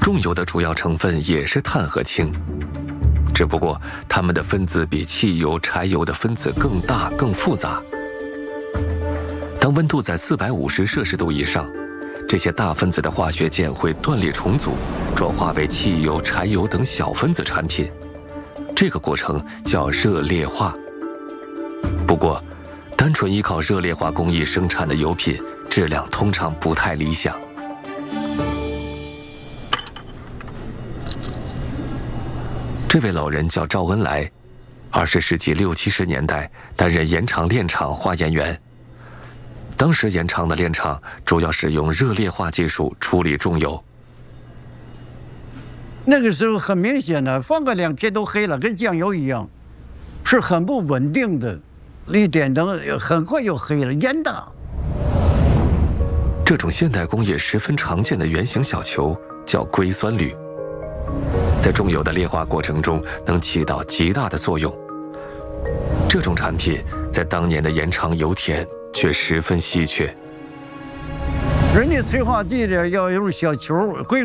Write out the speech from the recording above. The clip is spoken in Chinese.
重油的主要成分也是碳和氢，只不过它们的分子比汽油、柴油的分子更大、更复杂。当温度在450摄氏度以上，这些大分子的化学键会断裂重组，转化为汽油、柴油等小分子产品。这个过程叫热劣化。不过，单纯依靠热劣化工艺生产的油品，质量通常不太理想。这位老人叫赵恩来，20世纪60、70年代担任盐场炼厂化验员。当时盐场的炼厂主要使用热劣化技术处理重油。 那个时候很明显的，放个2天都黑了，跟酱油一样，是很不稳定的，一点灯很快就黑了，烟大。 这种现代工业十分常见的圆形小球叫硅酸铝，在重油的劣化过程中能起到极大的作用。这种产品在当年的盐场油田却十分稀缺。 人家催化剂的要用小球硅